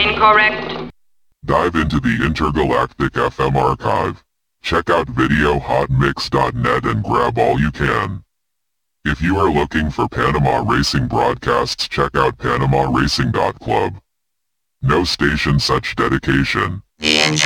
Incorrect. Dive into the Intergalactic FM archive. Check out videohotmix.net and grab all you can. If you are looking for Panama Racing broadcasts, check out PanamaRacing.club. No station such dedication.